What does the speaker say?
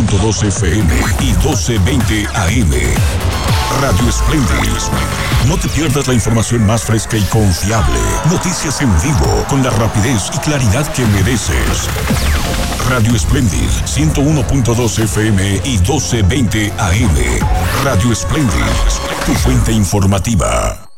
101.2 FM y 1220 AM. Radio Espléndid. No te pierdas la información más fresca y confiable. Noticias en vivo con la rapidez y claridad que mereces. Radio Espléndid, 101.2 FM y 1220 AM. Radio Espléndid, tu fuente informativa.